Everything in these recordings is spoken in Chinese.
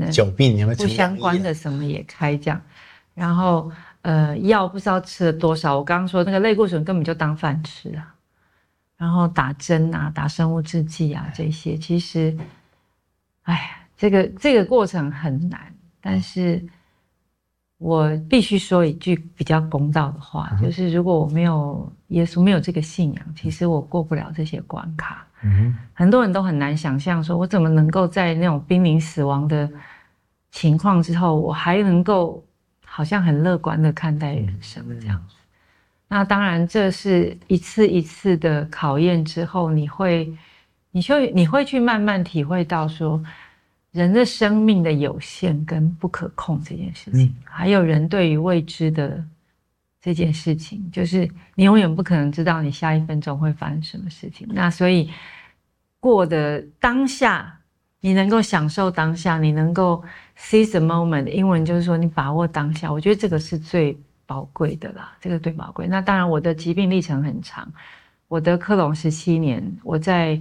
的久病有没有不相关的什么也开这样，然后药不知道吃了多少，我刚刚说那个类固醇根本就当饭吃啊，然后打针啊，打生物制剂啊，这些其实，哎，这个过程很难，但是我必须说一句比较公道的话，就是如果我没有耶稣，没有这个信仰，其实我过不了这些关卡。很多人都很难想象，说我怎么能够在那种濒临死亡的情况之后，我还能够好像很乐观的看待人生这样子。那当然，这是一次一次的考验之后，你会去慢慢体会到说，人的生命的有限跟不可控这件事情，还有人对于未知的这件事情，就是你永远不可能知道你下一分钟会发生什么事情。那所以过的当下，你能够享受当下，你能够 seize the moment， 英文就是说你把握当下，我觉得这个是最宝贵的啦，这个最宝贵。那当然，我的疾病历程很长，我得克隆17年，我在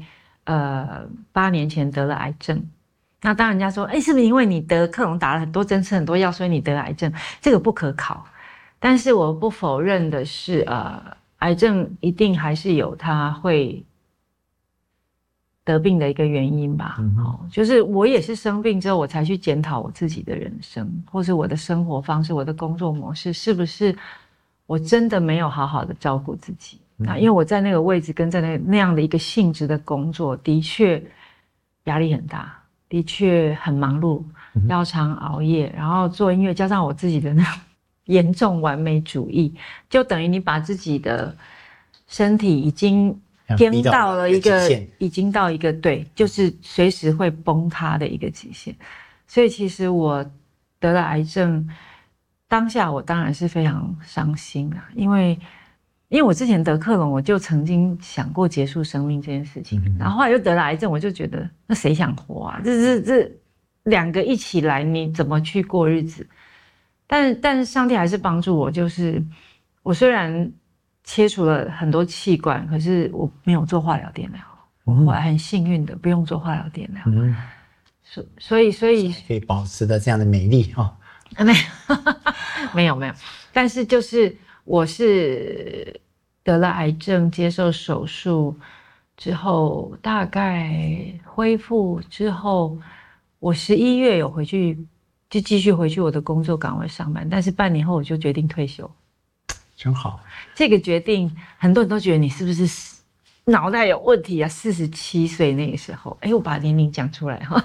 8年前得了癌症。那当然人家说，是不是因为你得克隆打了很多针，吃很多药，所以你得癌症？这个不可考。但是我不否认的是，癌症一定还是有它会得病的一个原因吧。就是我也是生病之后，我才去检讨我自己的人生，或是我的生活方式、我的工作模式，是不是我真的没有好好的照顾自己？因为我在那个位置跟在那样的一个性质的工作，的确压力很大，的确很忙碌，要常熬夜，然后做音乐，加上我自己的那种严重完美主义，就等于你把自己的身体已经颠到了一个，已经到一个对，就是随时会崩塌的一个极限。所以其实我得了癌症，当下我当然是非常伤心啊，因为我之前得克隆，我就曾经想过结束生命这件事情，然后后来又得了癌症，我就觉得那谁想活啊？这两个一起来，你怎么去过日子？但是上帝还是帮助我，就是我虽然切除了很多器官，可是我没有做化疗电疗，我后来很幸运的不用做化疗电疗，所以可以保持的这样的美丽哦。 没有，但是就是我是得了癌症，接受手术之后，大概恢复之后，我11月有回去，就继续回去我的工作岗位上班，但是半年后我就决定退休。 真好， 这个决定很多人都觉得你是不是脑袋有问题啊？47岁那个时候，我把年龄讲出来哈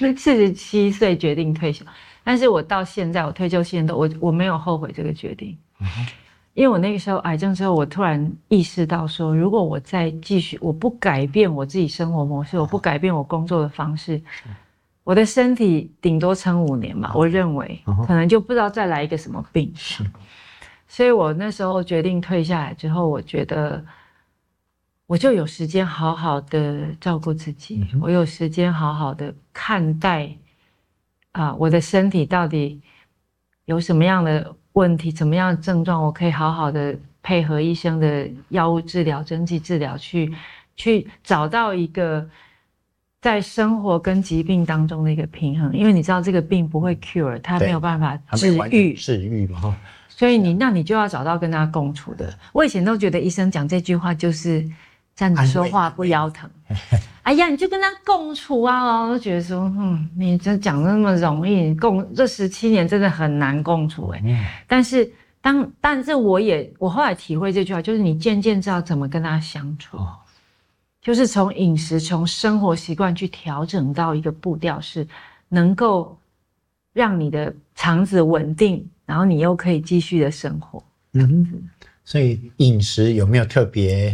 ，47岁决定退休，但是我到现在我退休现在我没有后悔这个决定，因为我那个时候癌症之后，我突然意识到说，如果我再继续，我不改变我自己生活模式，我不改变我工作的方式，我的身体顶多撑5年嘛，我认为可能就不知道再来一个什么病。所以我那时候决定退下来之后，我觉得我就有时间好好的照顾自己，我有时间好好的看待我的身体到底有什么样的问题，怎么样的症状，我可以好好的配合医生的药物治疗、针剂治疗，去找到一个在生活跟疾病当中的一个平衡。因为你知道这个病不会 cure， 它没有办法治愈嘛，所以你就要找到跟他共处的。我以前都觉得医生讲这句话就是站着说话不腰疼，哎呀，你就跟他共处啊！我都觉得说，你这讲的那么容易，这17年真的很难共处但是我后来体会这句话，就是你渐渐知道怎么跟他相处，就是从饮食、从生活习惯去调整到一个步调，是能够让你的肠子稳定。然后你又可以继续的生活， 所以饮食有没有特别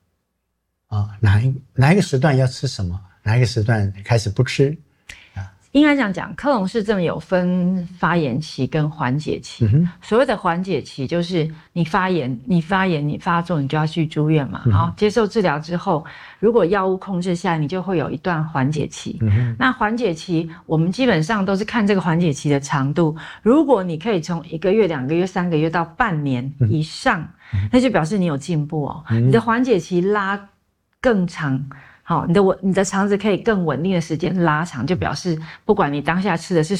哪一个时段要吃什么，哪一个时段开始不吃？ 应该这样讲，克隆氏症有分发炎期跟缓解期。所谓的缓解期就是你发炎，你发作，你就要去住院嘛。好，接受治疗之后，如果药物控制下来，你就会有一段缓解期。那缓解期，我们基本上都是看这个缓解期的长度。如果你可以从1个月、2个月、3个月到半年以上，那就表示你有进步哦。你的缓解期拉更长。好，你的肠子可以更稳定的时间拉长，就表示不管你当下吃的是